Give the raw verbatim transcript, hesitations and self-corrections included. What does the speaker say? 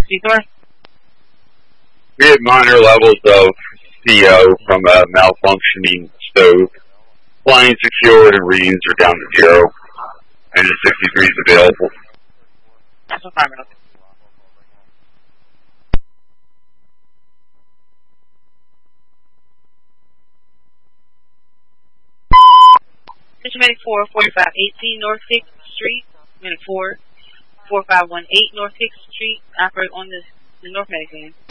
Speed North. We had minor levels of C O from a malfunctioning stove. Flying secured and readings are down to zero. And the sixty-three is available. That's what I'm looking. Station Medic four, forty-five eighteen North sixth Street. Medic four, four five one eight North sixth Street. Operate on the, the North Medic van.